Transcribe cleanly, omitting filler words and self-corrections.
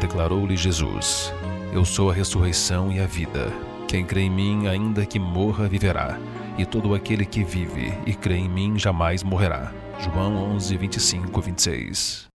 declarou-lhe Jesus: Eu sou a ressurreição e a vida. Quem crê em mim, ainda que morra, viverá. E todo aquele que vive e crê em mim jamais morrerá. João 11, 25, 26.